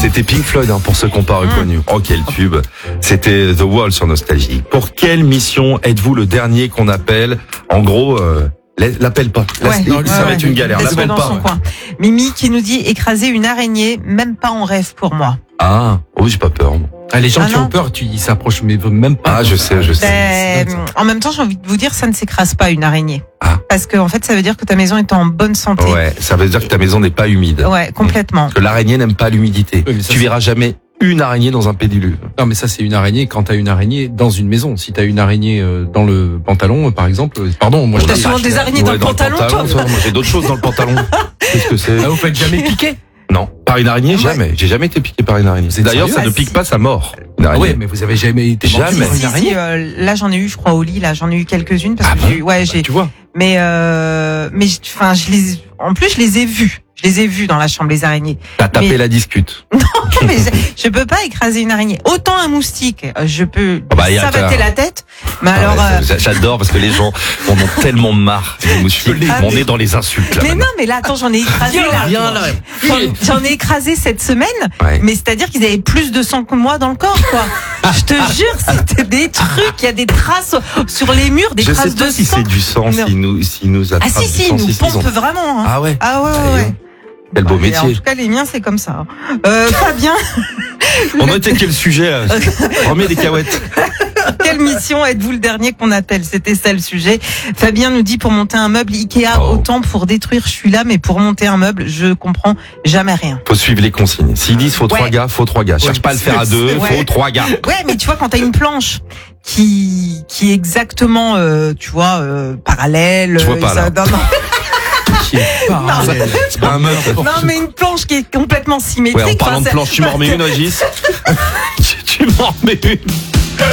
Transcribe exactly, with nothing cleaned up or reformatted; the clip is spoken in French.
C'était Pink Floyd, hein, pour ceux qui n'ont pas reconnu. Mmh. Oh, quel tube. C'était The Wall sur Nostalgie. Pour quelle mission êtes-vous le dernier qu'on appelle? En gros, euh, l'appelle pas. Ouais, ça ouais, va ouais. être une galère. L'appelle pas. Mimi qui nous dit écraser une araignée, même pas en rêve pour moi. Ah, oui, j'ai pas peur. Ah, les gens ah qui non. ont peur, tu, ils s'approchent mais même pas. Ah, je sais, je sais. Ben, en même temps, j'ai envie de vous dire, ça ne s'écrase pas une araignée. Ah. Parce que en fait, ça veut dire que ta maison est en bonne santé. Ouais, ça veut dire que ta maison n'est pas humide. Ouais, complètement. Parce que l'araignée n'aime pas l'humidité. Oui, ça, tu verras jamais une araignée dans un pédiluve. Non, mais ça, c'est une araignée quand t'as une araignée dans une maison. Si t'as une araignée euh, dans le pantalon, par exemple, euh, pardon, moi, T'as je souvent des araignées Ouais, dans le dans pantalon, le pantalon toi. toi. Moi, j'ai d'autres choses dans le pantalon. Qu'est-ce que c'est? Ah, vous faites jamais piquer? Non, par une araignée, Ouais. jamais. J'ai jamais été piqué par une araignée. C'est D'ailleurs, sérieux ça ne Ah, pique si. pas sa mort. Une Ah araignée. ouais, mais vous avez jamais été Jamais. mordu par Si, une si, araignée? euh, là, j'en ai eu, je crois, au lit. Là, j'en ai eu quelques-unes parce Ah que bon j'ai eu, ouais, j'ai. Tu vois? Mais euh, mais enfin, je les. En plus, je les ai vus. Je les ai vus dans la chambre, les araignées. T'as tapé Mais- la discute. mais je, je peux pas écraser une araignée. Autant un moustique, euh, je peux Oh bah, y a- savater la tête. Mais Ah alors. ouais, euh, j'a- J'adore parce que les gens en ont tellement marre. Je me suis, Ah, on mais- est dans les insultes là. mais maintenant. non, mais là, attends, j'en ai écrasé là. Viens là. J'en- J'en ai écrasé cette semaine, Ouais. mais c'est-à-dire qu'ils avaient plus de sang que moi dans le corps, quoi. Je te jure, c'était des trucs, il y a des traces sur les murs, des Je traces sais pas de si sang. c'est du sang, Non. s'ils nous, s'ils nous Ah attrapent si, du si, sang, ils nous si, si, ils pompent ont- vraiment. Hein. Ah ouais. Ah ouais, ouais, Allez, ouais. Quel beau Bah, et En métier. tout cas, les miens, c'est comme ça. Euh, Fabien, On était quel sujet là? Remets des cahuètes. quelle mission êtes-vous le dernier qu'on appelle? C'était ça le sujet. Fabien nous dit pour monter un meuble Ikea, Oh. autant pour détruire, je suis là, mais pour monter un meuble, je comprends jamais rien. Faut suivre les consignes. S'ils disent faut trois Ouais. gars, faut trois gars. Cherche Ouais. pas à le faire à deux, Ouais. faut trois gars. Ouais, mais tu vois, quand t'as une planche qui qui est exactement, euh, tu vois, euh, parallèle. Je vois euh, pas, ça- là. non, non. Qui est parallèle. C'est pas un meuble. Non, mais une planche qui est complètement symétrique. Ouais, en parlant Enfin, de c'est- planche, tu m'en remets une, Régis? Tu m'en remets une.